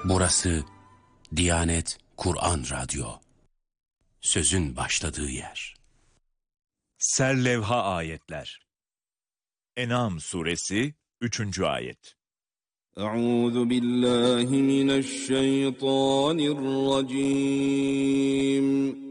Burası Diyanet Kur'an Radyo. Sözün başladığı yer. Serlevha ayetler. En'am suresi 3. ayet. Euzu billahi mineşşeytanirracim.